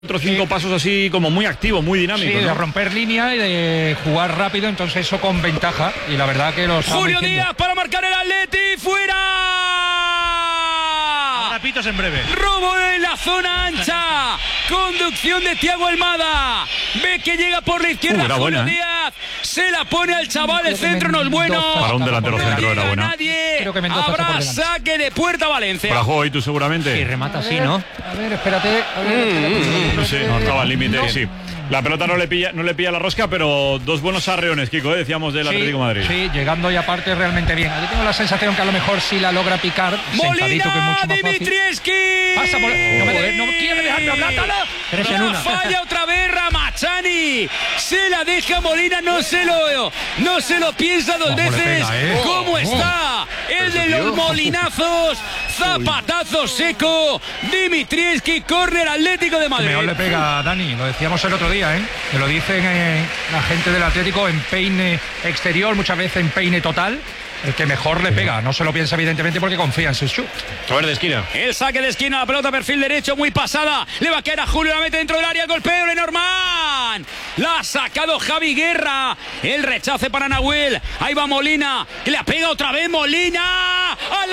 4 o 5 pasos así como muy activo, muy dinámico. Sí, ¿no? de romper línea y de jugar rápido, entonces eso con ventaja. Y la verdad que los Julio Díaz para marcar el Atleti, fuera. Rapitos en breve. Robo en la zona ancha. Conducción de Thiago Almada. Ve que llega por la izquierda Julio buena, Díaz. Se la pone al chaval, el centro no es bueno. Para un delantero No centro era llega buena. nadie. Creo que Mendoza está por Habrá delante. saque de puerta Valencia. Para juego y tú seguramente. Y remata así, ¿no? A ver, espérate. A ver, espérate. No sé, no estaba al límite, sí. La pelota no le pilla la rosca, pero dos buenos arreones, Kiko, decíamos del Atlético de Madrid. Sí, llegando y aparte realmente bien. Yo tengo la sensación que a lo mejor sí la logra picar. Sentadito, que es mucho Molina, más fácil. Dimitrievski. Pasa por... no quiere dejarme hablar, Tala. Tres en La una. falla otra vez Ramachani. Se la deja Molina, no se lo piensa dos ¿Cómo le veces. pega, ¿Cómo está? El de los molinazos. Zapatazo seco. Dimitrievski, córner Atlético de Madrid. Mejor le pega, Dani, lo decíamos el otro día, ¿eh? Que lo dicen la gente del Atlético en peine exterior, muchas veces en peine total. El que mejor le pega, no se lo piensa evidentemente porque confía en su shoot. A ver, de esquina. El saque de esquina, la pelota perfil derecho, muy pasada. Le va a caer a Julio, la mete dentro del área, el golpeo de Lenormand. La ha sacado Javi Guerra. El rechace para Nahuel. Ahí va Molina, que le pega otra vez Molina. ¡Al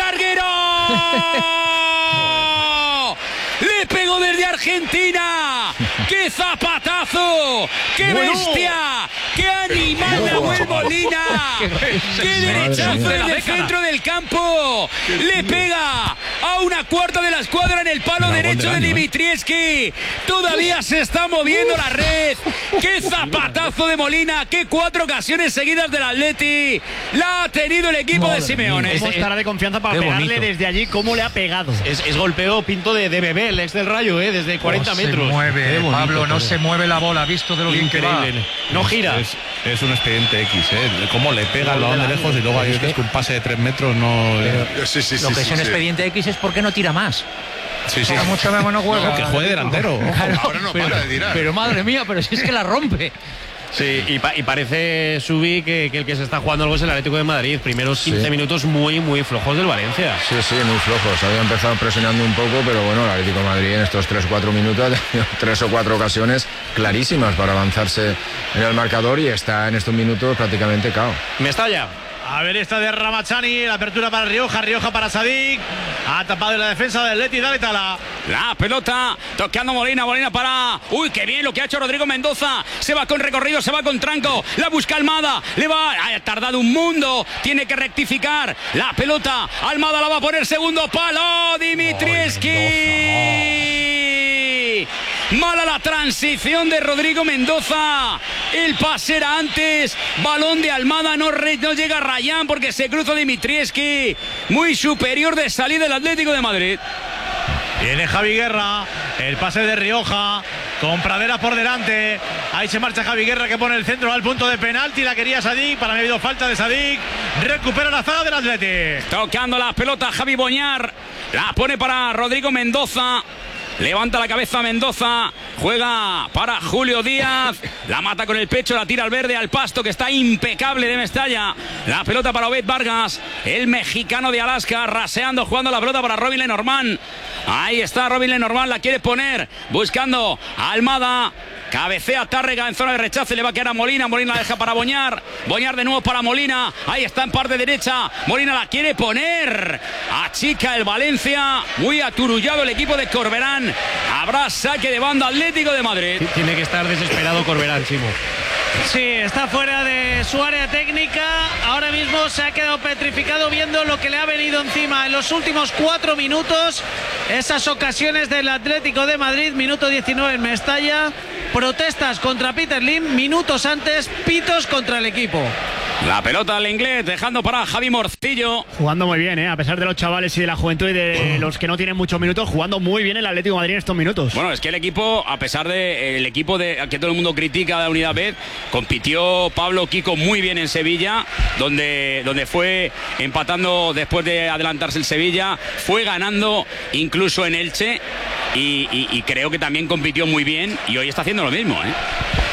larguero! Le pegó desde Argentina. ¡Qué zapatazo! ¡Qué bestia! ¡Qué animal Nahuel Molina! ¡Qué derechazo desde el centro del campo! Le pega a una cuarta de la escuadra en el palo derecho de Dimitrievski. Todavía se está moviendo la red. ¡Qué zapatazo de Molina! ¡Qué 4 ocasiones seguidas del Atleti! La ha tenido el equipo de Simeone. ¿Cómo estará de confianza para Qué pegarle bonito. desde allí? ¿Cómo le ha pegado? Es golpeo pinto de bebé, el ex del Rayo, desde 40 metros. Se mueve, Qué bonito Pablo, no todo. se mueve la bola, visto de lo bien que va. Increíble. No gira. Es un expediente X, ¿eh? Cómo le pega el balón de lejos y luego hay veces que un pase de 3 metros no... Sí, sí, Lo que es un expediente X es porque no tira más. Sí, sí. A mucho menos no juega. No, que juegue delantero. Ahora no para de tirar. Pero madre mía, pero si es que la rompe. Sí, y parece, Subi, que el que se está jugando algo es el Atlético de Madrid. Primeros 15 minutos muy, muy flojos del Valencia. Sí, muy flojos. Había empezado presionando un poco, pero bueno, el Atlético de Madrid en estos 3 o 4 minutos ha tenido 3 o 4 ocasiones clarísimas para avanzarse en el marcador y está en estos minutos prácticamente cao. Mestalla. A ver esta de Ramachani, la apertura para Rioja para Sadik. Ha tapado en la defensa del Atleti, dale Tala. La pelota tocando Molina para... ¡Uy, qué bien lo que ha hecho Rodrigo Mendoza! Se va con recorrido, se va con tranco. La busca Almada. Ha tardado un mundo. Tiene que rectificar. La pelota. Almada la va a poner segundo palo. Dimitrievski. Mala la transición de Rodrigo Mendoza. El pase era antes. Balón de Almada. No llega Rayán porque se cruza Dimitrievski. Muy superior de salida del Atlético de Madrid. Viene Javi Guerra, el pase de Rioja, con Pradera por delante. Ahí se marcha Javi Guerra que pone el centro al punto de penalti. La quería Sadik, para mí ha habido falta de Sadik. Recupera la zaga del Atleti. Tocando la pelota Javi Boñar. La pone para Rodrigo Mendoza. Levanta la cabeza Mendoza. Juega para Julio Díaz. La mata con el pecho, la tira al verde, al pasto, que está impecable de Mestalla. La pelota para Obed Vargas, el mexicano de Alaska, raseando, jugando la pelota para Robin Lenormand. Ahí está Robin Lenormand, la quiere poner, buscando a Almada. Cabecea Tárrega en zona de rechace, le va a quedar a Molina. Molina la deja para Boñar. Boñar de nuevo para Molina. Ahí está en parte derecha. Molina la quiere poner. Achica el Valencia. Muy aturullado el equipo de Corberán. Habrá saque de banda Atlético de Madrid. Tiene que estar desesperado Corberán, Chimo. Sí, está fuera de su área técnica. Ahora mismo se ha quedado petrificado viendo lo que le ha venido encima en los últimos 4 minutos. Esas ocasiones del Atlético de Madrid, minuto 19 en Mestalla. Protestas contra Peter Lim, minutos antes, pitos contra el equipo. La pelota al inglés, dejando para Javi Morcillo. Jugando muy bien, a pesar de los chavales y de la juventud y de los que no tienen muchos minutos, jugando muy bien el Atlético de Madrid en estos minutos. Bueno, es que el equipo, a pesar de el equipo de que todo el mundo critica de la Unidad B, compitió Pablo Kiko muy bien en Sevilla, donde fue empatando después de adelantarse el Sevilla, fue ganando incluso en Elche y creo que también compitió muy bien y hoy está haciendo lo mismo, ¿eh?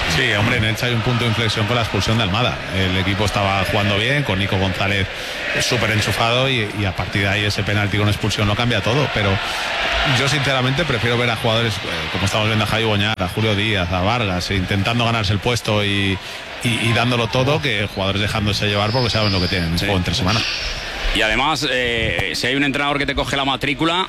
Sí, hombre, en Elche hay un punto de inflexión con la expulsión de Almada. El equipo estaba jugando bien, con Nico González súper enchufado y a partir de ahí ese penalti con expulsión lo cambia todo. Pero yo sinceramente prefiero ver a jugadores como estamos viendo a Javi Boñar, a Julio Díaz, a Vargas, intentando ganarse el puesto y dándolo todo, que jugadores dejándose llevar porque saben lo que tienen. Sí. Entre semana. Y además, si hay un entrenador que te coge la matrícula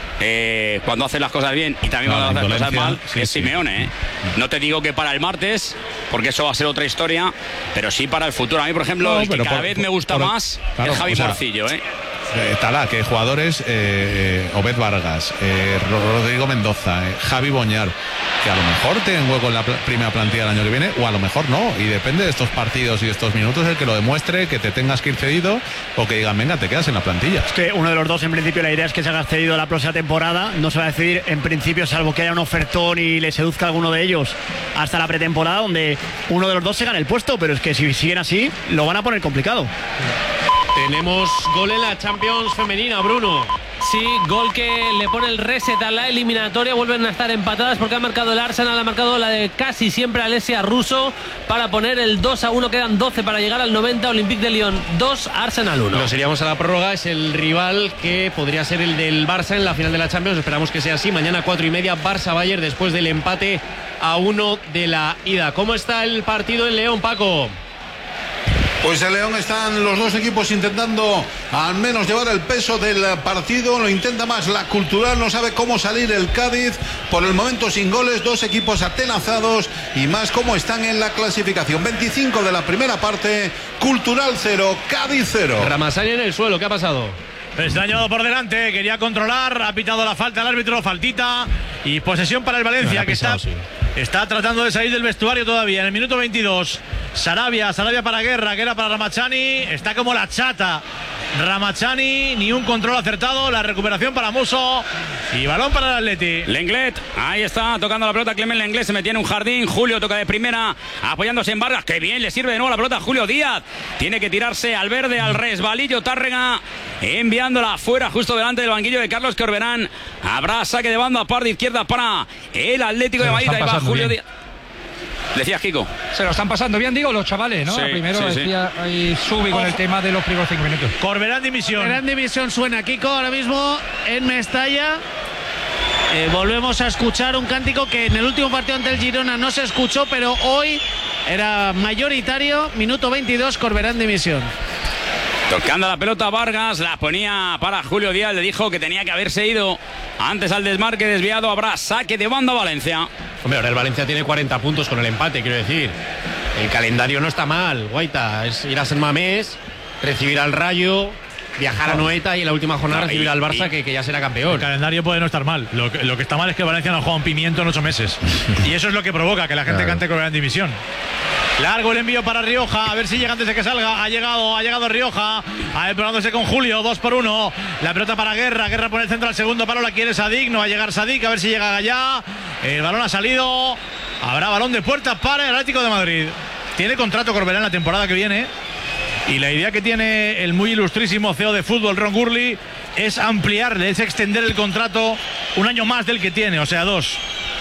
cuando hace las cosas bien y también cuando hace las cosas mal, es Simeone. No te digo que para el martes, porque eso va a ser otra historia, pero sí para el futuro. A mí, por ejemplo, el que cada vez me gusta más es Javi Morcillo. Talá, que jugadores Obed Vargas, Rodrigo Mendoza, Javi Boñar, que a lo mejor tienen hueco en la primera plantilla el año que viene, o a lo mejor no, y depende de estos partidos y de estos minutos el que lo demuestre, que te tengas que ir cedido o que digan, venga, te quedas en la plantilla. Es que uno de los dos, en principio, la idea es que se haga cedido la próxima temporada. No se va a decidir, en principio, salvo que haya un ofertón y le seduzca a alguno de ellos hasta la pretemporada, donde uno de los dos se gane el puesto, pero es que si siguen así, lo van a poner complicado. Tenemos gol en la Champions femenina, Bruno. Sí, gol que le pone el reset a la eliminatoria. Vuelven a estar empatadas porque ha marcado el Arsenal, ha marcado la de casi siempre Alessia Russo para poner el 2-1. Quedan 12 para llegar al 90. Olympique de Lyon 2, Arsenal 1. Nos iríamos a la prórroga. Es el rival que podría ser el del Barça en la final de la Champions. Esperamos que sea así. Mañana 4:30, Barça-Bayern, después del empate a 1 de la ida. ¿Cómo está el partido en León, Paco? Pues en León están los dos equipos intentando al menos llevar el peso del partido. Lo intenta más la Cultural, no sabe cómo salir el Cádiz. Por el momento sin goles, dos equipos atenazados y más cómo están en la clasificación. 25 de la primera parte, Cultural 0, Cádiz 0. Ramasani en el suelo, ¿qué ha pasado? Pues se ha llevado por delante, quería controlar, ha pitado la falta al árbitro, faltita y posesión para el Valencia, que está tratando de salir del vestuario todavía. En el minuto 22, Sarabia para Guerra, que era para Ramachani, está como la chata. Ramachani, ni un control acertado, la recuperación para Musso y balón para el Atleti. Lenglet, ahí está tocando la pelota Clement Lenglet, se metía en un jardín. Julio toca de primera, apoyándose en Vargas, que bien le sirve de nuevo la pelota a Julio Díaz. Tiene que tirarse al verde, al resbalillo Tárrega, enviándola afuera justo delante del banquillo de Carlos Corberán. Habrá saque de banda, par de izquierda para el Atlético de Madrid. Ahí va Julio Díaz. Decías, Kiko. Se lo están pasando bien, digo, los chavales, ¿no? Sí, primero sí, decía ahí Subi con el tema de los primeros 5 minutos. Corberán dimisión. Corberán dimisión suena, Kiko, ahora mismo en Mestalla. Volvemos a escuchar un cántico que en el último partido ante el Girona no se escuchó, pero hoy era mayoritario. Minuto 22, Corberán dimisión. Tocando la pelota Vargas, la ponía para Julio Díaz, le dijo que tenía que haberse ido antes al desmarque desviado. Habrá saque de banda Valencia. Hombre, ahora el Valencia tiene 40 puntos con el empate, quiero decir. El calendario no está mal, Guaita. Es ir a San Mamés, recibir al Rayo, viajar a Noeta y en la última jornada recibir al Barça, que ya será campeón. El calendario puede no estar mal. Lo que está mal es que Valencia no juega un pimiento en 8 meses. Y eso es lo que provoca que la gente cante Corberán dimisión. Largo el envío para Rioja, a ver si llega antes de que salga. Ha llegado Rioja, probándose con Julio, 2-1. La pelota para Guerra pone el centro al segundo palo, la quiere Sadik, no va a llegar Sadik, a ver si llega allá. El balón ha salido, habrá balón de puerta para el Atlético de Madrid. Tiene contrato Corberán la temporada que viene y la idea que tiene el muy ilustrísimo CEO de fútbol, Ron Gurley, es ampliarle, es extender el contrato un año más del que tiene, o sea, 2.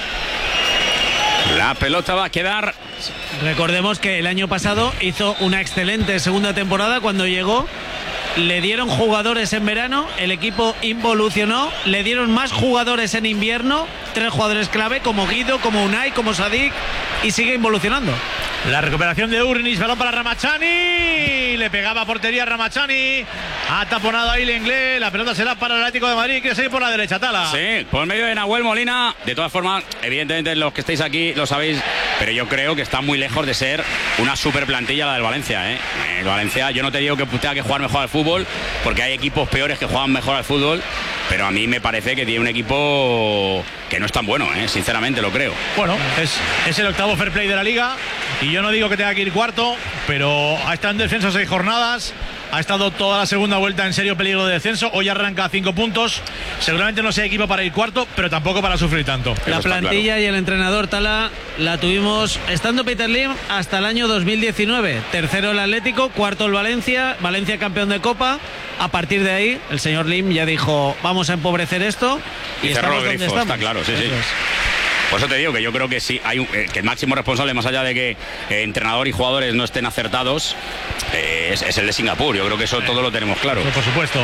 La pelota va a quedar. Recordemos que el año pasado hizo una excelente segunda temporada. Cuando llegó, le dieron jugadores en verano, el equipo involucionó, le dieron más jugadores en invierno, 3 jugadores clave como Guido, como Unai, como Sadik, y sigue involucionando. La recuperación de Urnis, balón para Ramachani, le pegaba a portería Ramachani, ha taponado ahí Lenglet, la pelota será para el Atlético de Madrid, quiere seguir por la derecha, Tala. Sí, por medio de Nahuel Molina. De todas formas, evidentemente los que estáis aquí lo sabéis, pero yo creo que está muy lejos de ser una super plantilla la del Valencia, ¿eh? El Valencia, yo no te digo que tenga que jugar mejor al fútbol, porque hay equipos peores que juegan mejor al fútbol, pero a mí me parece que tiene un equipo que no es tan bueno, sinceramente lo creo. Bueno, es el octavo fair play de la liga y yo no digo que tenga que ir cuarto, pero ha estado en descenso 6 jornadas, ha estado toda la segunda vuelta en serio peligro de descenso, hoy arranca a 5 puntos, seguramente no sea equipo para ir cuarto, pero tampoco para sufrir tanto. La plantilla y el entrenador Tala la tuvimos estando Peter Lim hasta el año 2019, tercero el Atlético, cuarto el Valencia campeón de Copa. A partir de ahí el señor Lim ya dijo, vamos a empobrecer esto y cerró estamos el donde grifo, estamos. está claro, sí. Por eso te digo que yo creo que sí hay que el máximo responsable, más allá de que entrenador y jugadores no estén acertados, es el de Singapur. Yo creo que eso todo lo tenemos claro. Pues por supuesto.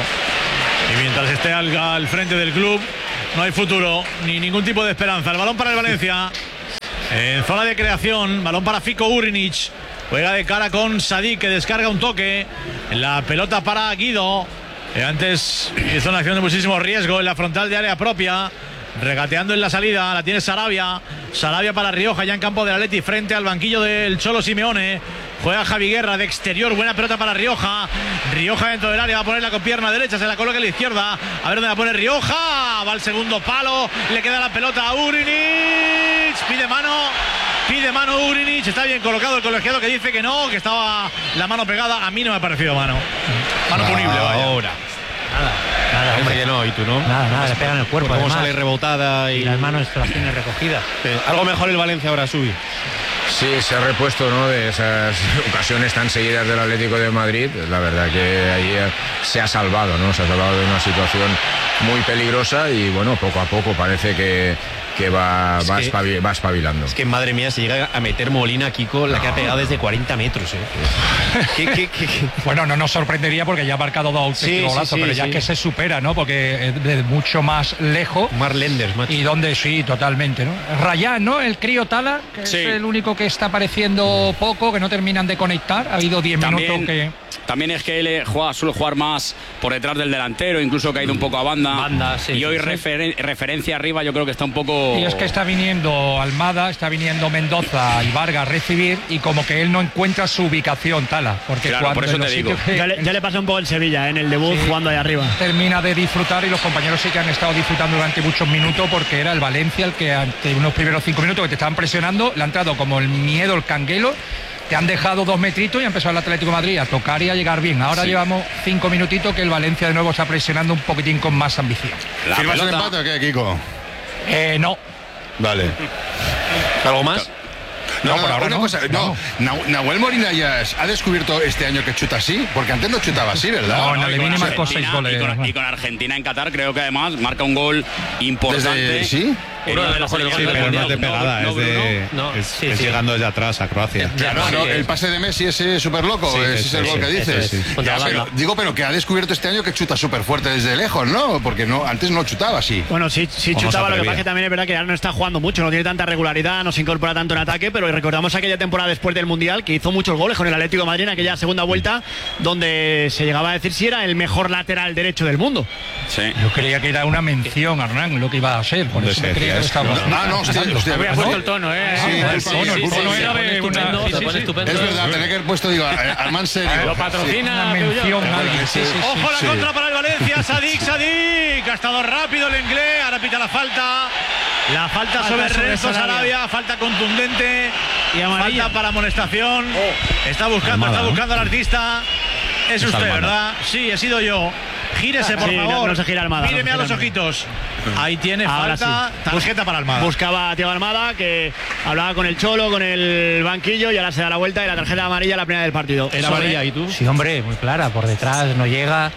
Y mientras esté al frente del club, no hay futuro ni ningún tipo de esperanza. El balón para el Valencia. En zona de creación, balón para Fico Urinic. Juega de cara con Sadik, que descarga un toque. La pelota para Guido. Antes hizo una acción de muchísimo riesgo en la frontal de área propia. Regateando en la salida, la tiene Sarabia. Sarabia para Rioja, ya en campo del Atleti, frente al banquillo del Cholo Simeone. Juega Javi Guerra de exterior, buena pelota para Rioja. Rioja dentro del área, va a ponerla con pierna derecha, se la coloca a la izquierda. A ver dónde la pone Rioja. Va al segundo palo, le queda la pelota a Urinic. Pide mano Urinic. Está bien colocado el colegiado, que dice que no, que estaba la mano pegada. A mí no me ha parecido mano. Mano punible, vaya. Ahora. Nada, hombre, que no, y tú no. Nada, le pegan el cuerpo. Cómo sale rebotada y las manos las tiene recogidas. Algo mejor el Valencia ahora, Subi. Sí, se ha repuesto, ¿no?, de esas ocasiones tan seguidas del Atlético de Madrid. La verdad que ahí se ha salvado, ¿no? Se ha salvado de una situación muy peligrosa y bueno, poco a poco parece que va espabilando. Es que madre mía, se llega a meter Molina, Kiko, la que ha pegado desde 40 metros. Bueno, no nos sorprendería porque ya ha marcado dos auténticos golazos, pero ya que se supera, ¿no? Porque es de mucho más lejos. Marc Lenders, macho. Y donde sí, totalmente, ¿no? Rayán, ¿no? El crío Tala, que es el único que está apareciendo poco, que no terminan de conectar. Ha habido 10 minutos que... También es que él suele jugar más por detrás del delantero, incluso que ha ido un poco a banda. Y hoy referencia arriba, yo creo que está un poco... Y es que está viniendo Almada, está viniendo Mendoza y Vargas a recibir, y como que él no encuentra su ubicación, Tala. Porque claro, por eso te digo. Ya le pasa un poco en Sevilla, en el debut, jugando ahí arriba. Termina de disfrutar, y los compañeros sí que han estado disfrutando durante muchos minutos, porque era el Valencia el que ante unos primeros 5 minutos que te estaban presionando, le ha entrado como el miedo, el canguelo. Te han dejado 2 metritos y ha empezado el Atlético de Madrid a tocar y a llegar bien. Ahora llevamos 5 minutitos que el Valencia de nuevo está presionando un poquitín con más ambición. ¿Firmas el empate o qué, Kiko? No. Vale. ¿Algo más? No, por ahora una cosa, Nahuel Molina ya ha descubierto este año que chuta así, porque antes no chutaba así, ¿verdad? No, en Alemania marcó 6 goles. Y con Argentina en Qatar creo que además marca un gol importante. ¿Sí? Uno de los mejores goles pero no es de pegada, es llegando desde atrás a Croacia. Claro, el pase de Messi ese súper loco, ese es el gol que dices. Pero que ha descubierto este año que chuta súper fuerte desde lejos, ¿no? Porque antes no chutaba así. Bueno, sí chutaba, lo que pasa es que también es verdad que ahora no está jugando mucho, no tiene tanta regularidad, no se incorpora tanto en ataque, pero recordamos aquella temporada después del Mundial que hizo muchos goles con el Atlético de Madrid en aquella segunda vuelta, donde se llegaba a decir si era el mejor lateral derecho del mundo. Sí. Yo creía que era una mención a Hernán, lo que iba a ser, por eso me creía que estaba... hostia, había puesto el tono, el tono era de una... Es verdad, tenía que haber puesto, digo, Armán serio. Lo patrocina. Una mención a alguien. Ojo la contra para el Valencia. Sadik. Ha estado rápido el inglés. Ahora pita la falta. La falta sobre Renzo Sarabia. Falta contundente. Y amarilla. Falta para amonestación. Está buscando al artista. Es usted, ¿verdad? Sí, he sido yo. Gírese, por favor. No se gira Almada. Míreme a los ojitos. Ahí tiene falta. Tarjeta para Almada. Buscaba a Thiago Almada, que hablaba con el Cholo, con el banquillo, y ahora se da la vuelta y la tarjeta amarilla la primera del partido. ¿Era amarilla y tú? Sí, hombre, muy clara. Por detrás no llega.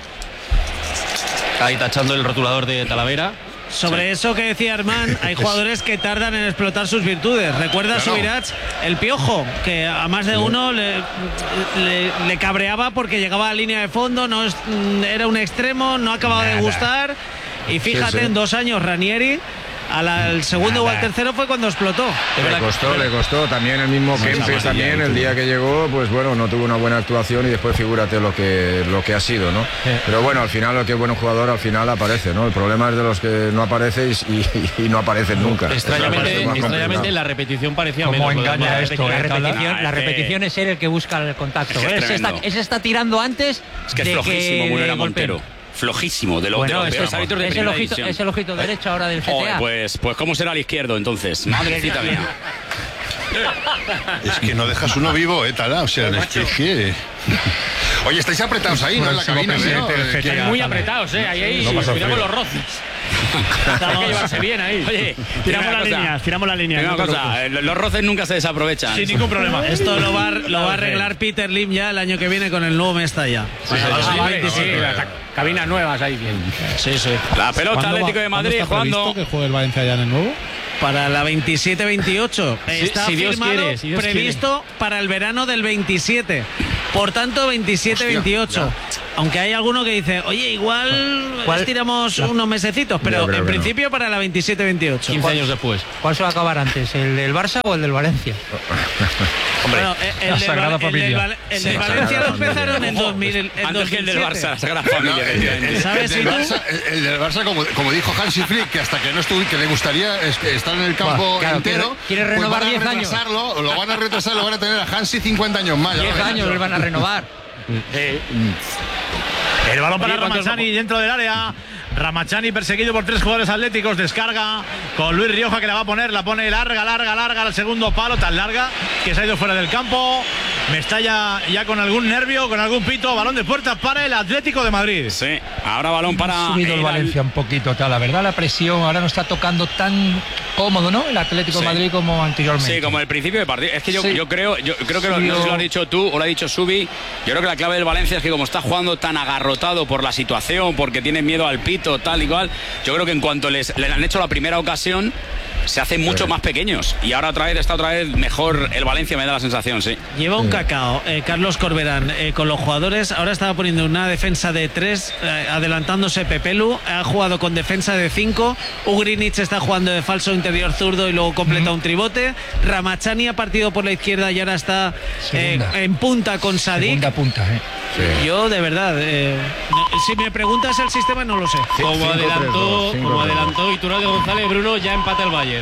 Ahí tachando el rotulador de Talavera. Sobre eso que decía Armán, hay jugadores que tardan en explotar sus virtudes. Recuerda Subirats, el Piojo, que a más de uno le cabreaba porque llegaba a línea de fondo, era un extremo, no acababa de gustar. Y fíjate, en 2 años Ranieri, al segundo o al tercero fue cuando explotó. Le costó. También el mismo Kempes, también el día que llegó, pues bueno, no tuvo una buena actuación, y después figúrate lo que ha sido, ¿no? Pero bueno, al final, el que es buen jugador al final aparece, ¿no? El problema es de los que no aparecen y no aparecen nunca. Extrañamente la repetición parecía menos. ¿Cómo engaña esto? La repetición es ser el que busca el contacto. Ese está tirando antes. Es que es flojísimo Munera Montero. Flojísimo, de los peores árbitros de primera división. Es el ojito derecho ahora del GTA. Pues ¿cómo será el izquierdo entonces? Madrecita mía. Es que no dejas uno vivo, Tala. O sea, es que... Oye, estáis apretados ahí, ¿no? En la cabina. Muy apretados, ahí. Cuidado con los roces. Hay que llevarse bien ahí. Oye, tiramos las líneas. Una cosa, los roces nunca se desaprovechan. Sin ningún problema. Esto lo va a arreglar Peter Lim ya el año que viene con el nuevo Mestalla. Cabinas nuevas ahí bien. Sí. La pelota Atlético de Madrid jugando. que juegue el Valencia ya en el nuevo? para la 27-28. Está si Dios firmado, quiere, si Dios previsto para el verano del 27. Por tanto, 27-28. Aunque hay alguno que dice, oye, igual estiramos unos mesecitos, pero en principio para la 27-28. 15 años después. ¿Cuál se va a acabar antes, el del Barça o el del Valencia? Hombre, bueno, el del Valencia lo empezaron en 2000. Antes que el del Barça, la Sagrada Familia. El del Barça, como dijo Hansi Flick, que hasta que no estuvo, que le gustaría estar en el campo entero, quiere renovar 10 años. Lo van a retrasar, lo van a tener a Hansi 50 años más. 10 años lo van a renovar. El balón para Ramachani dentro del área. Ramachani perseguido por 3 jugadores atléticos. Descarga con Luis Rioja, que la va a poner. La pone larga al segundo palo. Tan larga que se ha ido fuera del campo. Me está ya con algún nervio, con algún pito. Balón de puerta para el Atlético de Madrid. Sí, ahora balón para... Ha subido el Valencia un poquito, la verdad, la presión. Ahora no está tocando tan cómodo, ¿no? El Atlético de Madrid como anteriormente. Sí, como el principio de partido. Es que yo creo que no sé si lo has dicho tú o lo ha dicho Subi. Yo creo que la clave del Valencia es que como está jugando tan agarrotado por la situación, porque tiene miedo al pito, tal y cual, yo creo que en cuanto le han hecho la primera ocasión, se hacen mucho más pequeños. Y ahora está otra vez mejor el Valencia, me da la sensación, sí. Lleva un cacao, Carlos Corberán, con los jugadores. Ahora estaba poniendo una defensa de 3, adelantándose Pepelu. Ha jugado con defensa de 5. Ugrinic está jugando de falso interior zurdo y luego completa un tribote. Ramachani ha partido por la izquierda y ahora está en punta con Sadik. Segunda punta, Sí. Yo, de verdad, si me preguntas el sistema, no lo sé. Como adelantó Iturralde González, Bruno, ya empata el Bayern.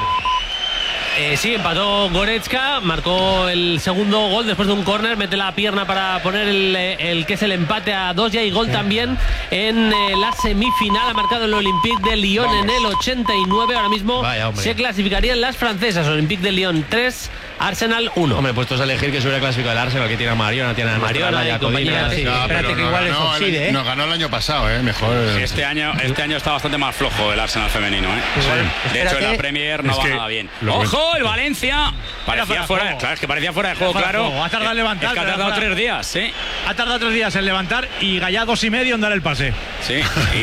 Sí, empató Goretzka, marcó el segundo gol después de un córner, mete la pierna para poner el que es el empate a 2, y hay gol también en la semifinal. Ha marcado el Olympique de Lyon en el 89. Ahora mismo se clasificarían las francesas. Olympique de Lyon 3, Arsenal 1. Hombre, puestos a elegir que se hubiera clasificado el Arsenal, que tiene a Mariona, tiene a Mariona y compañía. Espérate que igual es offside, Nos ganó el año pasado, mejor. Este año está bastante más flojo el Arsenal femenino, De hecho, en la Premier no va nada bien. ¡Ojo! El Valencia parecía fuera, claro, es que parecía fuera de juego, claro. Ha tardado en levantar. Es que ha tardado 3 días, sí. Ha tardado 3 días en levantar y Gallá 2,5 en dar el pase. Sí,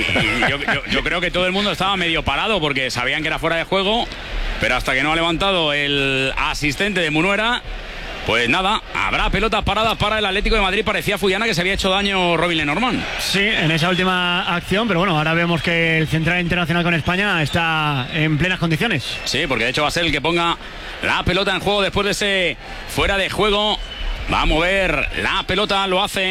y yo creo que todo el mundo estaba medio parado porque sabían que era fuera de juego, pero hasta que no ha levantado el asistente de Munuera, pues nada, habrá pelotas paradas para el Atlético de Madrid. Parecía Fuyana que se había hecho daño Robin Lenormand. Sí, en esa última acción, pero bueno, ahora vemos que el central internacional con España está en plenas condiciones. Sí, porque de hecho va a ser el que ponga la pelota en juego después de ese fuera de juego. Va a mover la pelota, lo hace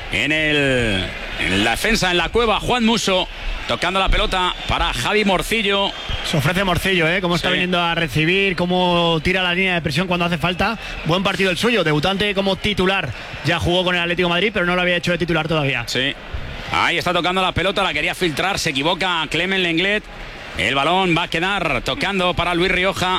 en la defensa, en la cueva, Juan Musso, tocando la pelota para Javi Morcillo. Se ofrece Morcillo, cómo está viniendo a recibir, cómo tira la línea de presión cuando hace falta. Buen partido el suyo, debutante como titular. Ya jugó con el Atlético de Madrid, pero no lo había hecho de titular todavía. Sí, ahí está tocando la pelota, la quería filtrar, se equivoca Clement Lenglet. El balón va a quedar tocando para Luis Rioja.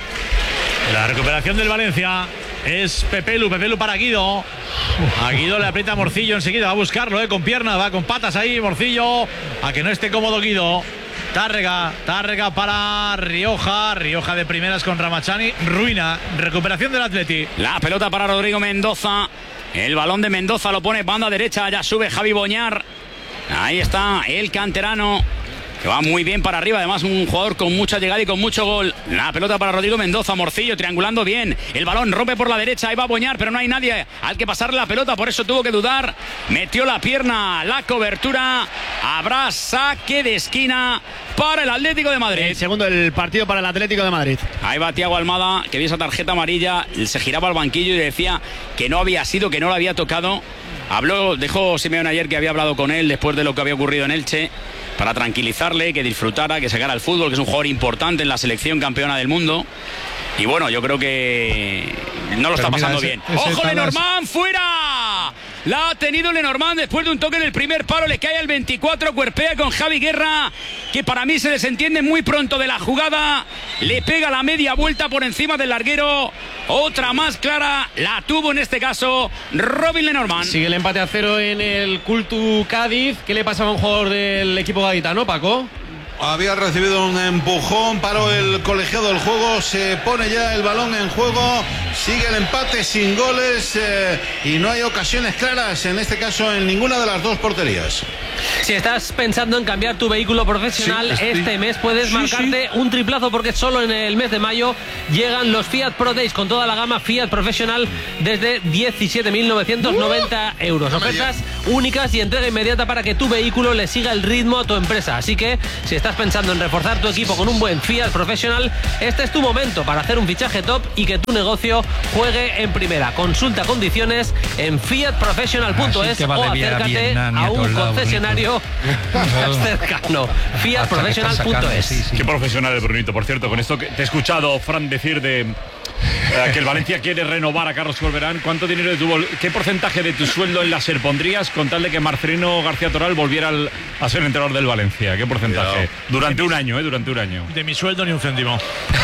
La recuperación del Valencia es Pepelu para Guido. A Guido le aprieta Morcillo enseguida, va a buscarlo, con piernas, va con patas ahí Morcillo, a que no esté cómodo Guido. Tárrega para Rioja de primeras con Ramachani, ruina, recuperación del Atleti. La pelota para Rodrigo Mendoza, el balón de Mendoza lo pone banda derecha, ya sube Javi Boñar. Ahí está el canterano, que va muy bien para arriba, además un jugador con mucha llegada y con mucho gol. La pelota para Rodrigo Mendoza, Morcillo triangulando bien, el balón rompe por la derecha, ahí va a Boñar, pero no hay nadie al que pasarle la pelota, por eso tuvo que dudar, metió la pierna, la cobertura, habrá saque de esquina para el Atlético de Madrid. El segundo del partido para el Atlético de Madrid. Ahí va Thiago Almada, que vio esa tarjeta amarilla, se giraba al banquillo y decía que no había sido, que no lo había tocado. Dejó Simeone ayer que había hablado con él después de lo que había ocurrido en Elche, para tranquilizarle, que disfrutara, que sacara el fútbol, que es un jugador importante en la selección campeona del mundo. Y bueno, yo creo que no lo está pasando bien. ¡Ojo, Lenormand, fuera! La ha tenido Lenormand después de un toque en el primer palo, le cae el 24, cuerpea con Javi Guerra, que para mí se desentiende muy pronto de la jugada, le pega la media vuelta por encima del larguero, otra más clara, la tuvo en este caso Robin Lenormand. Sigue el empate a 0 en el Cultu Cádiz. ¿Qué le pasaba a un jugador del equipo gaditano, Paco? Había recibido un empujón, paró el colegiado del juego, se pone ya el balón en juego Sigue el empate sin goles y no hay ocasiones claras, en este caso en ninguna de las dos porterías. Si estás pensando en cambiar tu vehículo profesional, este mes puedes marcarte un triplazo, porque solo en el mes de mayo llegan los Fiat Pro Days con toda la gama Fiat Professional desde 17.990 euros. Ofertas únicas y entrega inmediata para que tu vehículo le siga el ritmo a tu empresa. Así que si estás pensando en reforzar tu equipo con un buen Fiat Professional, este es tu momento para hacer un fichaje top y que tu negocio juegue en primera. Consulta condiciones en fiatprofessional.es o acércate a un concesionario más cercano. Fiatprofessional.es. Qué profesional el Brunito. Por cierto, con esto que te he escuchado, Fran, decir de que el Valencia quiere renovar a Carlos Corberán. ¿Cuánto dinero qué porcentaje de tu sueldo en láser pondrías con tal de que Marcelino García Toral volviera a ser entrenador del Valencia? ¿Qué porcentaje? Durante un año, durante un año. De mi sueldo ni un céntimo.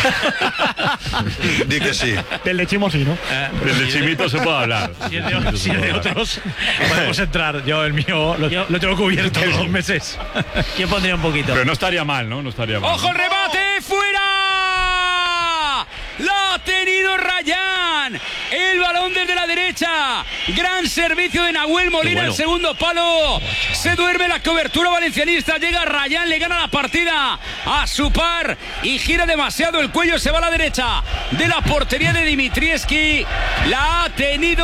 Di que sí. Del de Chimo sí, ¿no? Del de Chimito se puede hablar. Si es de otros, podemos entrar. Yo el mío lo tengo cubierto 2 meses. Yo pondría un poquito. Pero no estaría mal, ¿no? No estaría mal. ¡Ojo el remate! ¡Fuera! ¡La ha tenido Rayán! El balón desde la derecha. Gran servicio de Nahuel Molina, el segundo palo. Se duerme la cobertura valencianista. Llega Rayán, le gana la partida a su par y gira demasiado el cuello. Se va a la derecha de la portería de Dimitrievski. La ha tenido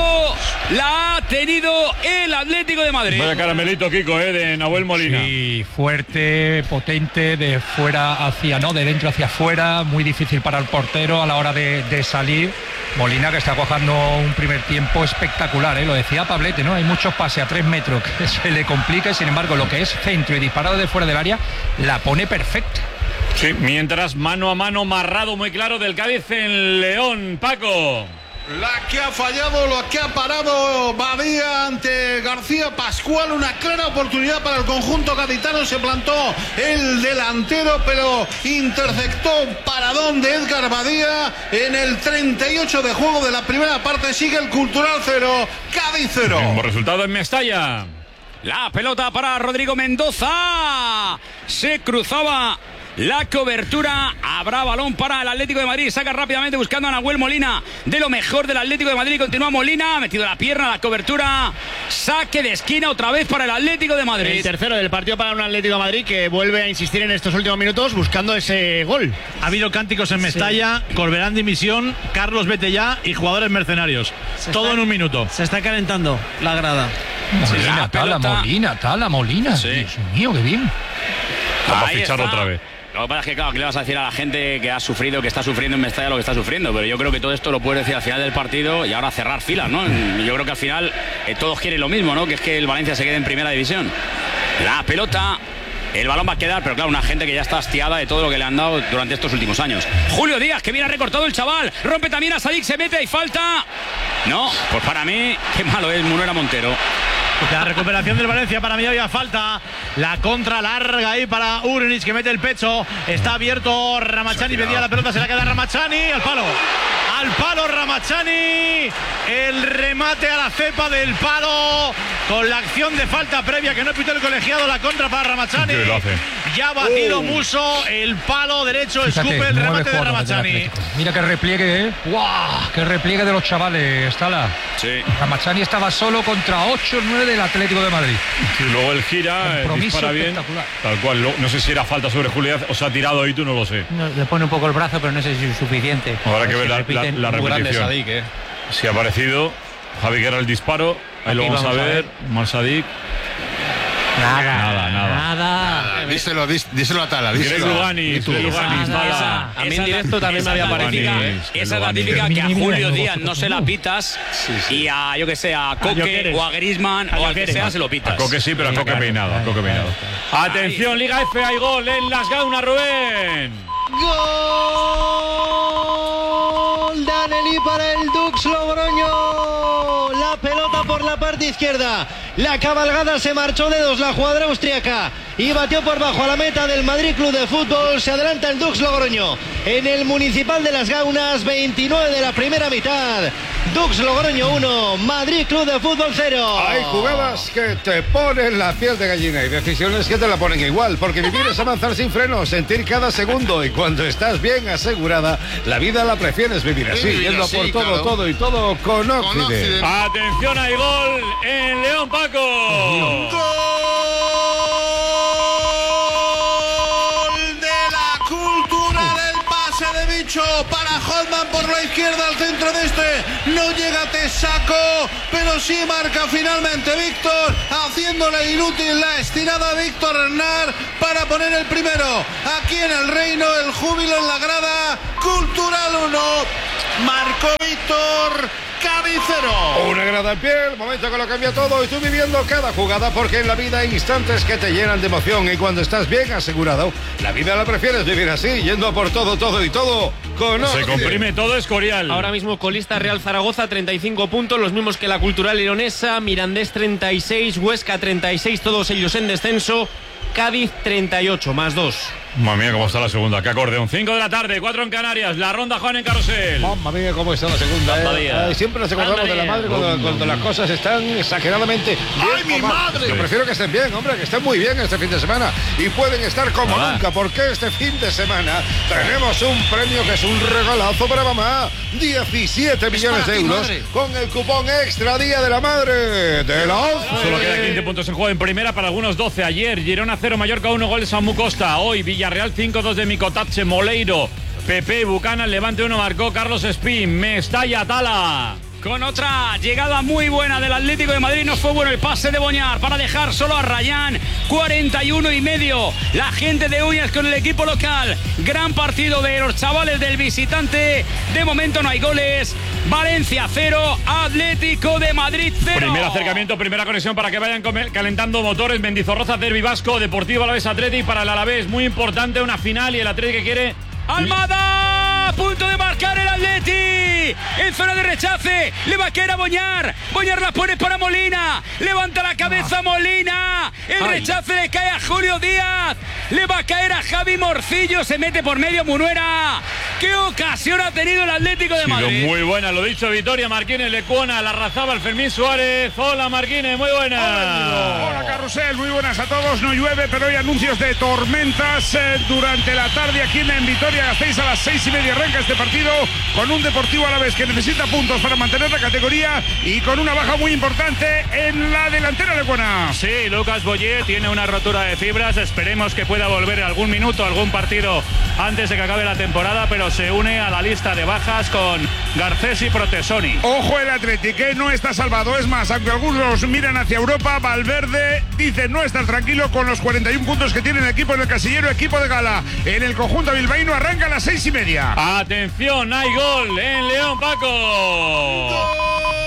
el Atlético de Madrid. Vaya caramelito, Kiko, de Nahuel Molina. Sí, fuerte, potente, de dentro hacia afuera, muy difícil para el portero a la hora de salir. Molina, que está cojando un primer tiempo espectacular, lo decía Pablete, ¿no? Hay muchos pases a 3 metros que se le complica, y sin embargo lo que es centro y disparado de fuera del área la pone perfecta. Sí, mientras mano a mano marrado muy claro del Cádiz en León, Paco. La que ha fallado, la que ha parado Badía ante García Pascual. Una clara oportunidad para el conjunto gaditano. Se plantó el delantero, pero interceptó paradón de Edgar Badía. En el 38 de juego de la primera parte sigue el Cultural 0, Cádiz 0. Como resultado en Mestalla. La pelota para Rodrigo Mendoza. Se cruzaba la cobertura. Habrá balón para el Atlético de Madrid. Saca rápidamente buscando a Nahuel Molina. De lo mejor del Atlético de Madrid. Continúa Molina. Ha metido la pierna a la cobertura. Saque de esquina otra vez para el Atlético de Madrid. El tercero del partido para un Atlético de Madrid que vuelve a insistir en estos últimos minutos buscando ese gol. Ha habido cánticos en Mestalla, Corberán dimisión, Carlos vete ya y jugadores mercenarios. Todo en un minuto. Se está calentando la grada. Molina. Sí. Dios mío, qué bien. Vamos a fichar otra vez. Lo que pasa es que, claro, ¿qué le vas a decir a la gente que ha sufrido, que está sufriendo en Mestalla lo que está sufriendo? Pero yo creo que todo esto lo puedes decir al final del partido y ahora cerrar filas, ¿no? Yo creo que al final todos quieren lo mismo, ¿no? Que es que el Valencia se quede en primera división. La pelota, el balón va a quedar, pero claro, una gente que ya está hastiada de todo lo que le han dado durante estos últimos años. Julio Díaz, que viene ha recortado el chaval, rompe también a Sadik, se mete y falta. No, pues para mí, qué malo es Munera Montero. La recuperación del Valencia, para mí había falta. La contra larga ahí para Urnic, que mete el pecho. Está abierto Ramachani, pedía la pelota, se la queda Ramachani. Al palo Ramachani. El remate a la cepa del palo. Con la acción de falta previa que no pitó el colegiado. La contra para Ramachani. Ya batido Muso. El palo derecho, escupe el remate de Ramachani. Mira qué repliegue, ¡Guau! Qué repliegue de los chavales, Tala. Sí. Ramachani estaba solo contra 8 o 9 del Atlético de Madrid. Y luego él gira, dispara bien. Tal cual. No sé si era falta sobre Julián o se ha tirado ahí, tú no lo sé. No, le pone un poco el brazo, pero no sé si es suficiente. Habrá que ver la repetición. Sadik, Si ha aparecido Javi Guerra el disparo. Ahí lo vamos a ver. Marsadik. Nada. Díselo a Tala. Greg Luganis. A mí en directo también me había parecido. Esa es la típica que a Julio Díaz no se la pitas y a, yo que sé, a Coque o a Griezmann o al que sea se lo pitas. A Coque sí, pero a Coque peinado. Atención, Liga F, hay gol en Las Gaunas, Rubén. ¡Gol! Danelí para el Dux Logroño. La pelota por la parte izquierda. La cabalgada se marchó de dos la jugadora austriaca y batió por bajo a la meta del Madrid Club de Fútbol. Se adelanta el Dux Logroño en el Municipal de Las Gaunas, 29 de la primera mitad. Dux Logroño 1, Madrid Club de Fútbol 0. Hay jugadas que te ponen la piel de gallina y decisiones que te la ponen igual, porque vivir es avanzar sin frenos, sentir cada segundo, y cuando estás bien asegurada, la vida la prefieres vivir así, yendo a por todo y todo con Occident. Atención, hay gol en León, Paco. ¡Gol de la Cultura del pase de Bicho para Hodman por la izquierda al centro de este! No llega Tesaco, pero sí marca finalmente Víctor, haciéndole inútil la estirada a Víctor Hernán para poner el primero. Aquí en el Reino, el júbilo en la grada. Cultural 1, marcó Víctor. Cádiz 0. Una grada en pie, el momento que lo cambia todo, y tú viviendo cada jugada, porque en la vida hay instantes que te llenan de emoción, y cuando estás bien asegurado, la vida la prefieres vivir así, yendo a por todo y todo con Se comprime todo Escorial. Ahora mismo colista Real Zaragoza, 35 puntos, los mismos que la Cultural Leonesa, Mirandés 36, Huesca 36, todos ellos en descenso, Cádiz 38, más 2. Madre mía, cómo está la segunda. Qué acordeón. 5 de la tarde, 4 en Canarias. La ronda, Juan, en Carrusel. Mamma mía, cómo está la segunda. Siempre nos acordamos de la madre cuando las cosas están exageradamente bien. ¡Ay, mi madre! Yo prefiero que estén bien, hombre, que estén muy bien este fin de semana. Y pueden estar como nunca, porque este fin de semana tenemos un premio que es un regalazo para mamá. 17 millones de euros madre, con el cupón extra Día de la Madre de la 11. Solo queda 15 puntos en juego en primera, para algunos 12. Ayer, Girona 0, Mallorca 1, gol de Samu Costa. Hoy, Villarreal 5-2 de Micotache, Moleiro, Pepe, Bucana, Levante 1, marcó Carlos Espín, Mestalla, Tala. Con otra llegada muy buena del Atlético de Madrid, no fue bueno el pase de Boñar para dejar solo a Rayán. 41,5. La gente de Uñas con el equipo local. Gran partido de los chavales del visitante. De momento no hay goles. Valencia 0, Atlético de Madrid 0. Primer acercamiento, primera conexión para que vayan calentando motores. Mendizorroza, Derbi Vasco, Deportivo Alavés Athletic para el Alavés. Muy importante, una final, y el Athletic que quiere... Almada, a punto de marcar el Atleti. En zona de rechace, le va a caer a Boñar. Boñar la pone para Molina. Levanta la cabeza Molina. El rechace le cae a Julio Díaz. Le va a caer a Javi Morcillo. Se mete por medio Munuera. ¿Qué ocasión ha tenido el Atlético de Madrid? Muy buena, lo dicho, Vitoria Marquínez, Lecuona, la razaba el Fermín Suárez. Hola Marquínez, muy buena. Hola Carrusel, muy buenas a todos. No llueve, pero hay anuncios de tormentas durante la tarde aquí en Vitoria. Gasteiz a las 6:30 arranca este partido con un Deportivo Alavés que necesita puntos para mantener la categoría y con una baja muy importante en la delantera lecuona. Sí, Lucas Boyer tiene una rotura de fibras. Esperemos que pueda volver algún minuto, algún partido antes de que acabe la temporada, pero se une a la lista de bajas con Garcés y Protesoni. Ojo el Athletic, que no está salvado. Es más, aunque algunos miran hacia Europa, Valverde dice no estar tranquilo con los 41 puntos que tiene el equipo en el casillero, equipo de gala. En el conjunto bilbaíno arranca a las 6:30. Atención, hay gol en León, Paco. ¡Gol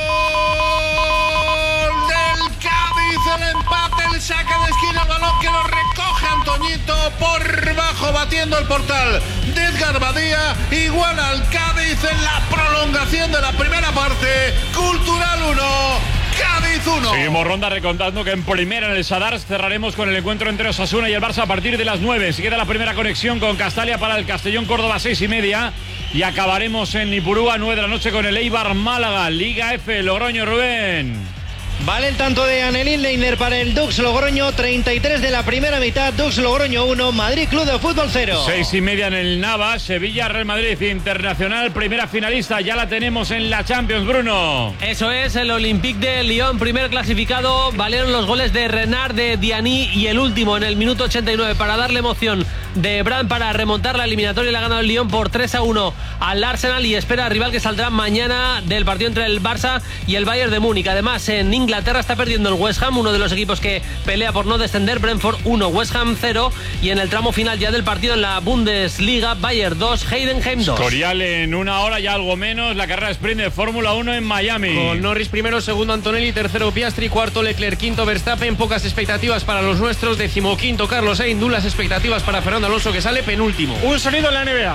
del Cádiz! El empate, el saque de esquina, el balón que lo recoge Antoñito por bajo, batiendo el portal de Edgar Badía. Igual al Cádiz en la prolongación de la primera parte. Cultural 1, Cádiz 1. Seguimos ronda recontando que en primera en el Sadar cerraremos con el encuentro entre Osasuna y el Barça a partir de las 9. Si queda la primera conexión con Castalia para el Castellón Córdoba 6:30. Y acabaremos en Ipurúa 9 de la noche con el Eibar Málaga. Liga F, Logroño, Rubén. Vale el tanto de Anelín Leiner para el Dux Logroño, 33 de la primera mitad, Dux Logroño 1, Madrid Club de Fútbol 0. 6:30 en el Navas, Sevilla, Real Madrid Internacional, primera finalista, ya la tenemos en la Champions, Bruno. Eso es, el Olympique de Lyon, primer clasificado, valieron los goles de Renard, de Diani y el último en el minuto 89 para darle emoción de Brand para remontar la eliminatoria. Le ha ganado el Lyon por 3-1 al Arsenal y espera al rival que saldrá mañana del partido entre el Barça y el Bayern de Múnich. Además, en Inglaterra está perdiendo el West Ham, uno de los equipos que pelea por no descender. Brentford 1, West Ham 0, y en el tramo final ya del partido en la Bundesliga, Bayern 2, Heidenheim 2. Corial en una hora y algo menos, la carrera sprint de Fórmula 1 en Miami. Con Norris primero, segundo Antonelli, tercero Piastri, cuarto Leclerc, quinto Verstappen. Pocas expectativas para los nuestros, 15º Carlos Sainz, nulas expectativas para Fernando Alonso, que sale penúltimo. Un sonido en la NBA.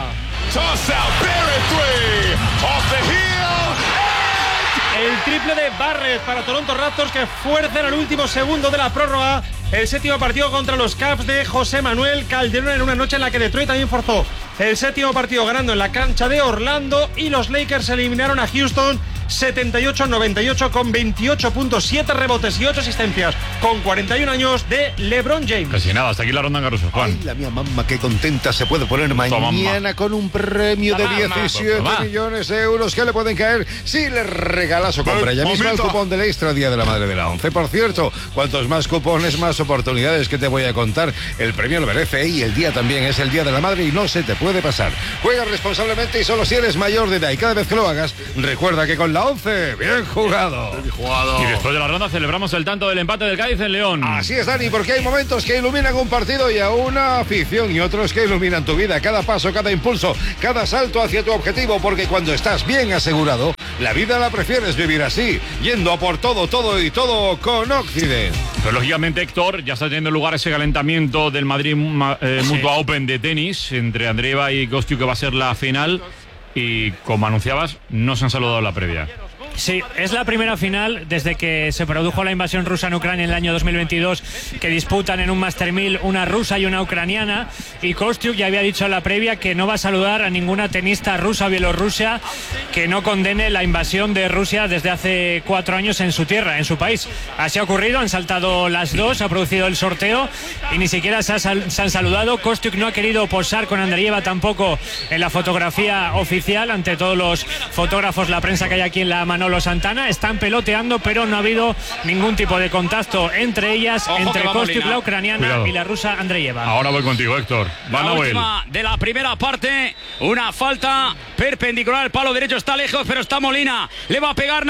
El triple de Barrett para Toronto Raptors, que fuerzan al último segundo de la prórroga el séptimo partido contra los Cavs de José Manuel Calderón, en una noche en la que Detroit también forzó el séptimo partido ganando en la cancha de Orlando, y los Lakers eliminaron a Houston 78-98 con 28 puntos, 7 rebotes y 8 asistencias, con 41 años de LeBron James. Casi nada, hasta aquí la ronda en Caruso, Juan. Ay, la mía mamá, qué contenta se puede poner mañana con un premio de 17 millones de euros que le pueden caer si le regalas o compra ya mismo el cupón del Extra Día de la Madre de la ONCE. Por cierto, cuantos más cupones, más oportunidades que te voy a contar. El premio lo merece y el día también es el Día de la Madre y no se te puede pasar. Juega responsablemente y solo si eres mayor de edad, y cada vez que lo hagas, recuerda que con la ONCE, bien jugado. Bien jugado. Y después de la ronda celebramos el tanto del empate del Cádiz en León. Así es, Dani, porque hay momentos que iluminan un partido y a una afición y otros que iluminan tu vida. Cada paso, cada impulso, cada salto hacia tu objetivo, porque cuando estás bien asegurado, la vida la prefieres vivir así, yendo a por todo, todo y todo con Occident. Pues lógicamente, Héctor, ya está teniendo lugar ese calentamiento del Madrid Mutua Open de tenis entre Andreeva y Kostyuk, que va a ser la final, y como anunciabas, no se han saludado en la previa. Sí, es la primera final desde que se produjo la invasión rusa en Ucrania en el año 2022, que disputan en un Master 1000 una rusa y una ucraniana, y Kostyuk ya había dicho en la previa que no va a saludar a ninguna tenista rusa o bielorrusia que no condene la invasión de Rusia desde hace 4 años en su tierra, en su país. Así ha ocurrido, han saltado las dos, ha producido el sorteo y ni siquiera se han saludado. Kostyuk no ha querido posar con Andreeva tampoco en la fotografía oficial ante todos los fotógrafos, la prensa que hay aquí en la Manolo Santana. Están peloteando, pero no ha habido ningún tipo de contacto entre ellas, entre Kostyuk, la ucraniana, y la rusa Andreeva. Ahora voy contigo, Héctor. La última de la primera parte, una falta perpendicular al palo derecho, está lejos, pero está Molina, le va a pegar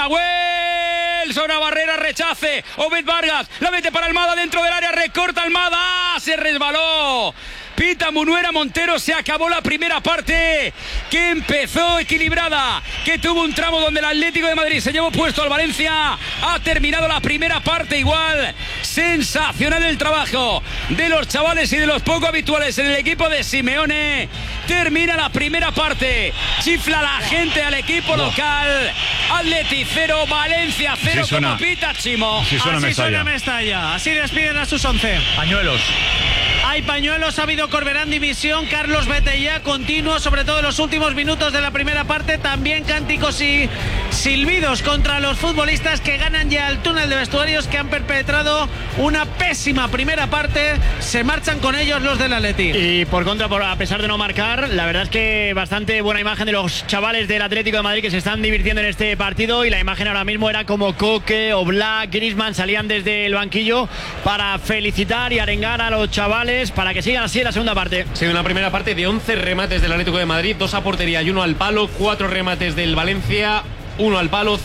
Nahuel sobre la barrera, rechace, Obed Vargas, la mete para Almada dentro del área, recorta Almada, se resbaló. Pita Munuera Montero, se acabó la primera parte, que empezó equilibrada, que tuvo un tramo donde el Atlético de Madrid se llevó puesto al Valencia. Ha terminado la primera parte igual. Sensacional el trabajo de los chavales y de los poco habituales en el equipo de Simeone. Termina la primera parte, chifla la gente al equipo local. Atleti 0, Valencia 0, sí suena, como pita Chimo. Sí suena así Mestalla. suena Mestalla, así despiden a sus 11. Pañuelos. Hay pañuelos, ha habido Corberán dimisión, Carlos Betella continuo, sobre todo en los últimos minutos de la primera parte, también cánticos y silbidos contra los futbolistas que ganan ya al túnel de vestuarios, que han perpetrado una pésima primera parte. Se marchan con ellos los del Atleti. Y por contra, a pesar de no marcar, la verdad es que bastante buena imagen de los chavales del Atlético de Madrid, que se están divirtiendo en este partido, y la imagen ahora mismo era como Coque, Oblak, Griezmann salían desde el banquillo para felicitar y arengar a los chavales para que sigan así en la segunda parte. Sí, una primera parte de 11 remates del Atlético de Madrid, 2 a portería y 1 al palo, 4 remates del Valencia, 1 al palo,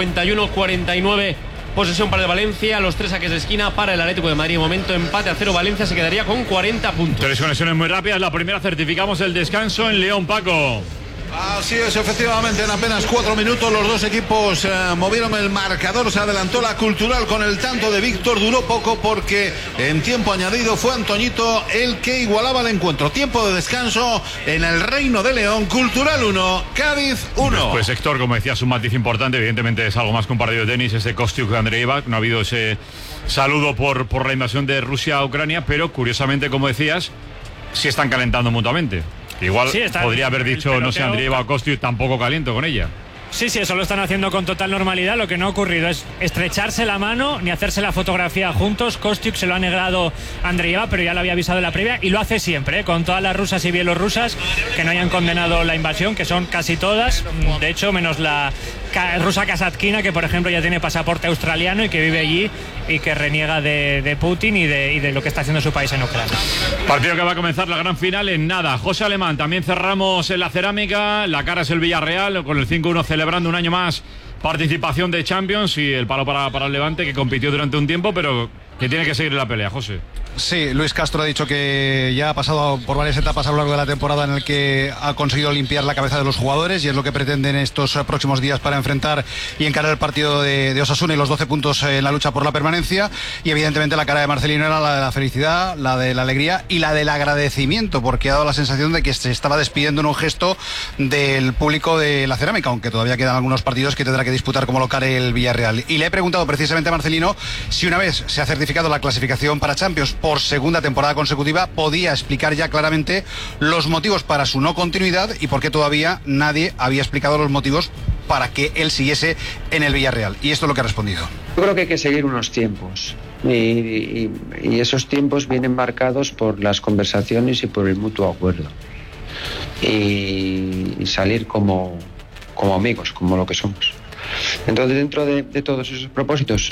51-49 posesión para el Valencia, los 3 saques de esquina para el Atlético de Madrid. Momento empate a 0, Valencia se quedaría con 40 puntos. 3 conexiones muy rápidas, la primera certificamos el descanso en León, Paco. Así es, efectivamente, en apenas 4 minutos los dos equipos movieron el marcador. Se adelantó la Cultural con el tanto de Víctor, duró poco porque en tiempo añadido fue Antoñito el que igualaba el encuentro. Tiempo de descanso en el Reino de León, Cultural 1, Cádiz 1. Pues Héctor, como decías, un matiz importante, evidentemente es algo más que un partido de tenis, ese Kostyuk de Andreeva, no ha habido ese saludo por la invasión de Rusia a Ucrania, pero curiosamente, como decías, sí están calentando mutuamente. Igual sí, podría haber dicho, no sé, Andreeva o Kostyuk, tampoco caliento con ella. Sí, eso lo están haciendo con total normalidad. Lo que no ha ocurrido es estrecharse la mano ni hacerse la fotografía juntos. Kostyuk se lo ha negado a Andreeva, pero ya lo había avisado en la previa y lo hace siempre, con todas las rusas y bielorrusas que no hayan condenado la invasión, que son casi todas, de hecho, menos la rusa Kasatkina, que por ejemplo ya tiene pasaporte australiano y que vive allí y que reniega de Putin y de lo que está haciendo su país en Ucrania. Partido que va a comenzar la gran final en nada. José Alemán, también cerramos en la cerámica. La cara es el Villarreal, con el 5-1 celebrando un año más participación de Champions, y el palo para el Levante, que compitió durante un tiempo, pero que tiene que seguir en la pelea, José. Sí, Luis Castro ha dicho que ya ha pasado por varias etapas a lo largo de la temporada en el que ha conseguido limpiar la cabeza de los jugadores, y es lo que pretenden estos próximos días para enfrentar y encarar el partido de Osasuna y los 12 puntos en la lucha por la permanencia. Y evidentemente la cara de Marcelino era la de la felicidad, la de la alegría y la del agradecimiento, porque ha dado la sensación de que se estaba despidiendo en un gesto del público de la cerámica, aunque todavía quedan algunos partidos que tendrá que disputar como local el Villarreal. Y le he preguntado precisamente a Marcelino si, una vez se ha certificado la clasificación para Champions por segunda temporada consecutiva, podía explicar ya claramente los motivos para su no continuidad y por qué todavía nadie había explicado los motivos para que él siguiese en el Villarreal. Y esto es lo que ha respondido. Yo creo que hay que seguir unos tiempos y esos tiempos vienen marcados por las conversaciones y por el mutuo acuerdo y salir como amigos, como lo que somos. Entonces, dentro de todos esos propósitos,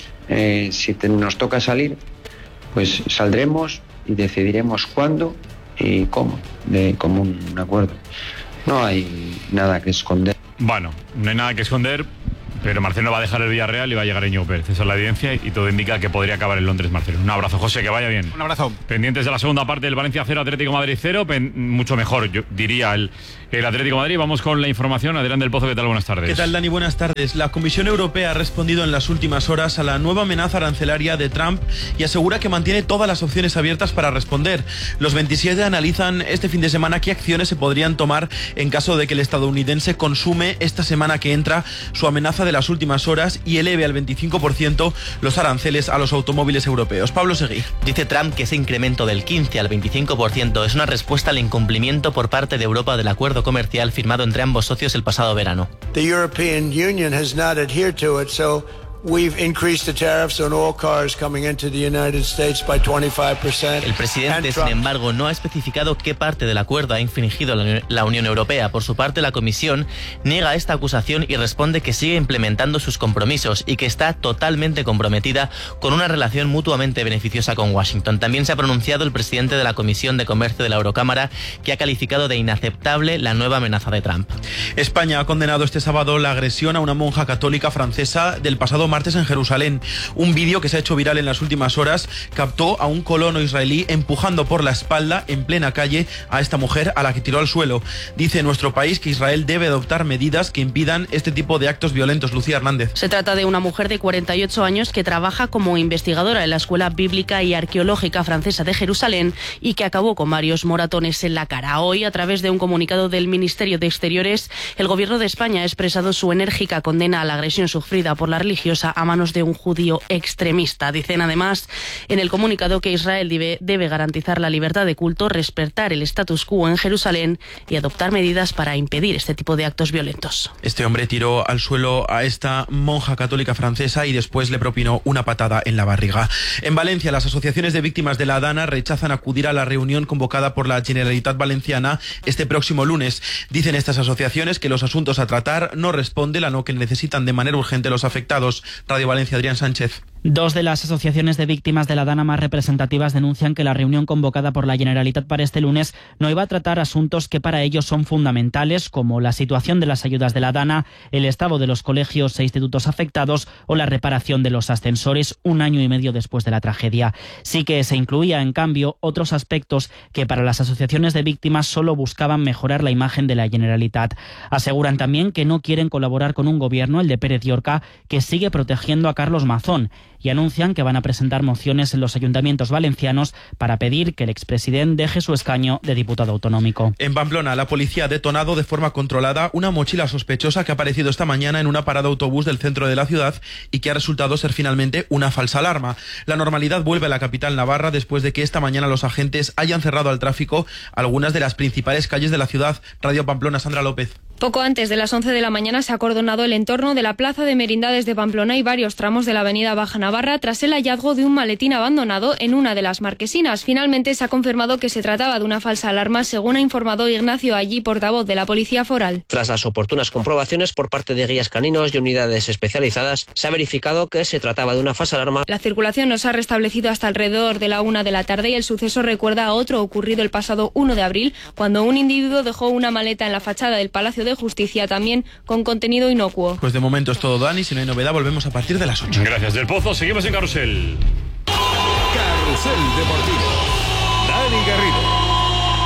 si nos toca salir, pues saldremos y decidiremos cuándo y cómo, de común acuerdo. No hay nada que esconder. Bueno, no hay nada que esconder, pero Marcelo va a dejar el Villarreal y va a llegar Íñigo Pérez. Esa es la evidencia y todo indica que podría acabar en Londres, Marcelo. Un abrazo, José, que vaya bien. Un abrazo. Pendientes de la segunda parte del Valencia 0, Atlético Madrid 0. Mucho mejor, yo diría, el Atlético Madrid. Vamos con la información. Adrián del Pozo, ¿qué tal? Buenas tardes. ¿Qué tal, Dani? Buenas tardes. La Comisión Europea ha respondido en las últimas horas a la nueva amenaza arancelaria de Trump y asegura que mantiene todas las opciones abiertas para responder. Los 27 analizan este fin de semana qué acciones se podrían tomar en caso de que el estadounidense consume esta semana que entra su amenaza de las últimas horas y eleve al 25% los aranceles a los automóviles europeos. Pablo Seguí. Dice Trump que ese incremento del 15 al 25% es una respuesta al incumplimiento por parte de Europa del acuerdo comercial firmado entre ambos socios el pasado verano. The European Union has not adhered to it, so we've increased the tariffs on all cars coming into the United States by 25%. El presidente, sin embargo, no ha especificado qué parte del acuerdo ha infringido la Unión Europea. Por su parte, la Comisión niega esta acusación y responde que sigue implementando sus compromisos y que está totalmente comprometida con una relación mutuamente beneficiosa con Washington. También se ha pronunciado el presidente de la Comisión de Comercio de la Eurocámara, que ha calificado de inaceptable la nueva amenaza de Trump. España ha condenado este sábado la agresión a una monja católica francesa del pasado martes en Jerusalén. Un vídeo que se ha hecho viral en las últimas horas captó a un colono israelí empujando por la espalda en plena calle a esta mujer a la que tiró al suelo. Dice nuestro país que Israel debe adoptar medidas que impidan este tipo de actos violentos. Lucía Hernández. Se trata de una mujer de 48 años que trabaja como investigadora en la Escuela Bíblica y Arqueológica Francesa de Jerusalén y que acabó con varios moratones en la cara. Hoy, a través de un comunicado del Ministerio de Exteriores, el Gobierno de España ha expresado su enérgica condena a la agresión sufrida por la religiosa a manos de un judío extremista. Dicen además en el comunicado que Israel debe garantizar la libertad de culto, respetar el status quo en Jerusalén y adoptar medidas para impedir este tipo de actos violentos. Este hombre tiró al suelo a esta monja católica francesa y después le propinó una patada en la barriga. En Valencia, las asociaciones de víctimas de la Dana rechazan acudir a la reunión convocada por la Generalitat Valenciana este próximo lunes. Dicen estas asociaciones que los asuntos a tratar no responden a lo que necesitan de manera urgente los afectados. Radio Valencia, Adrián Sánchez. Dos de las asociaciones de víctimas de la Dana más representativas denuncian que la reunión convocada por la Generalitat para este lunes no iba a tratar asuntos que para ellos son fundamentales, como la situación de las ayudas de la Dana, el estado de los colegios e institutos afectados o la reparación de los ascensores un año y medio después de la tragedia. Sí que se incluía, en cambio, otros aspectos que para las asociaciones de víctimas solo buscaban mejorar la imagen de la Generalitat. Aseguran también que no quieren colaborar con un gobierno, el de Pérez Llorca, que sigue protegiendo a Carlos Mazón, y anuncian que van a presentar mociones en los ayuntamientos valencianos para pedir que el expresidente deje su escaño de diputado autonómico. En Pamplona, la policía ha detonado de forma controlada una mochila sospechosa que ha aparecido esta mañana en una parada de autobús del centro de la ciudad y que ha resultado ser finalmente una falsa alarma. La normalidad vuelve a la capital navarra después de que esta mañana los agentes hayan cerrado al tráfico algunas de las principales calles de la ciudad. Radio Pamplona, Sandra López. Poco antes de las 11 de la mañana se ha acordonado el entorno de la Plaza de Merindades de Pamplona y varios tramos de la avenida Baja Navarra tras el hallazgo de un maletín abandonado en una de las marquesinas. Finalmente se ha confirmado que se trataba de una falsa alarma, según ha informado Ignacio Allí, portavoz de la Policía Foral. Tras las oportunas comprobaciones por parte de guías caninos y unidades especializadas, se ha verificado que se trataba de una falsa alarma. La circulación no se ha restablecido hasta alrededor de la 1 de la tarde y el suceso recuerda a otro ocurrido el pasado 1 de abril, cuando un individuo dejó una maleta en la fachada del Palacio de Justicia, también con contenido inocuo. Pues de momento es todo, Dani. Si no hay novedad, volvemos a partir de las 8. Gracias, Del Pozo. Seguimos en Carrusel. Carrusel Deportivo. Dani Garrido.